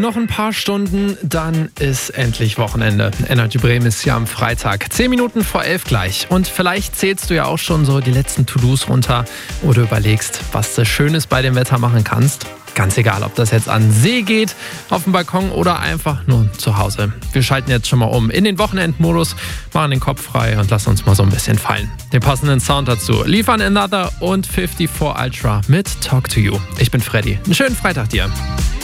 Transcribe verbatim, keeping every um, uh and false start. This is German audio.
Noch ein paar Stunden, dann ist endlich Wochenende. Energy Bremen ist ja am Freitag. Zehn Minuten vor elf gleich. Und vielleicht zählst du ja auch schon so die letzten To-Dos runter oder überlegst, was du Schönes bei dem Wetter machen kannst. Ganz egal, ob das jetzt an den See geht, auf dem Balkon oder einfach nur zu Hause. Wir schalten jetzt schon mal um in den Wochenendmodus, machen den Kopf frei und lassen uns mal so ein bisschen fallen. Den passenden Sound dazu liefern Another und fünfundfünfzig Ultra mit Talk to You. Ich bin Freddy. Einen schönen Freitag dir.